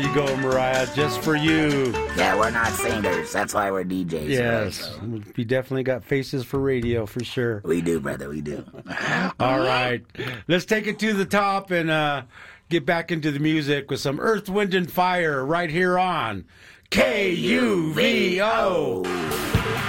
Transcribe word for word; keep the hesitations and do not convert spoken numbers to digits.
you go, Mariah, just for you. Yeah, we're not singers. That's why we're D Js. Yes, Right, so. we definitely got faces for radio, for sure. We do, brother, we do. All right, let's take it to the top and uh, get back into the music with some Earth, Wind, and Fire right here on K U V O.